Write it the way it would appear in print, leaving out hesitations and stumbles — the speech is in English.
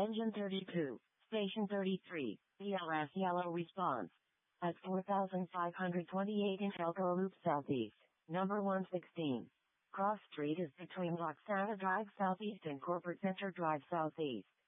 Engine 32, Station 33, ELS yellow response. At 4528 Intelco Loop Southeast, number 116. Cross Street is between Loxana Drive Southeast and Corporate Center Drive Southeast.